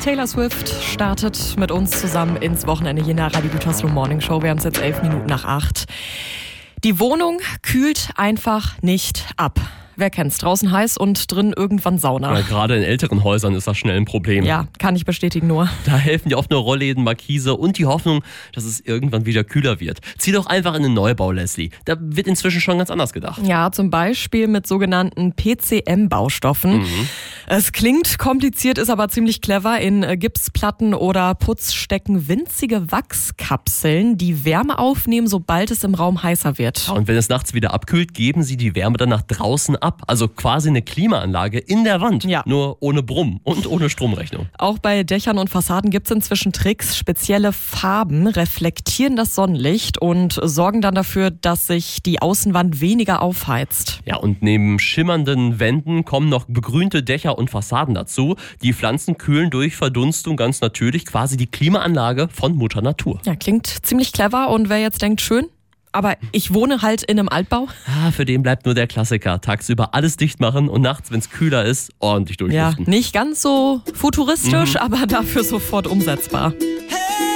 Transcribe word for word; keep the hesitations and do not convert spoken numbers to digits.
Taylor Swift startet mit uns zusammen ins Wochenende hier in der Radio Gütersloh Morning Show. Wir haben es jetzt elf Minuten nach acht. Die Wohnung kühlt einfach nicht ab. Wer kennt's? Draußen heiß und drin irgendwann Sauna. Ja, gerade in älteren Häusern ist das schnell ein Problem. Ja, kann ich bestätigen nur. Da helfen dir oft nur Rollläden, Markise und die Hoffnung, dass es irgendwann wieder kühler wird. Zieh doch einfach in einen Neubau, Leslie. Da wird inzwischen schon ganz anders gedacht. Ja, zum Beispiel mit sogenannten P C M-Baustoffen. Mhm. Es klingt kompliziert, ist aber ziemlich clever. In Gipsplatten oder Putz stecken winzige Wachskapseln, die Wärme aufnehmen, sobald es im Raum heißer wird. Und wenn es nachts wieder abkühlt, geben sie die Wärme dann nach draußen ab. Also quasi eine Klimaanlage in der Wand. Ja. Nur ohne Brumm und ohne Stromrechnung. Auch bei Dächern und Fassaden gibt es inzwischen Tricks. Spezielle Farben reflektieren das Sonnenlicht und sorgen dann dafür, dass sich die Außenwand weniger aufheizt. Ja, und neben schimmernden Wänden kommen noch begrünte Dächer und Fassaden dazu. Die Pflanzen kühlen durch Verdunstung ganz natürlich, quasi die Klimaanlage von Mutter Natur. Ja, klingt ziemlich clever. Und wer jetzt denkt, schön, aber ich wohne halt in einem Altbau. Ah, für den bleibt nur der Klassiker. Tagsüber alles dicht machen und nachts, wenn es kühler ist, ordentlich durchlüften. Ja, nicht ganz so futuristisch, mhm. aber dafür sofort umsetzbar.